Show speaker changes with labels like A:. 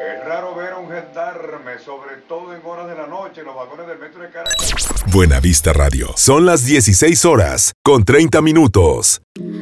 A: Es raro ver a un gendarme, sobre todo en horas de la noche, en los vagones del metro de Caracas.
B: Buena Vista Radio. Son las 16 horas con 30 minutos.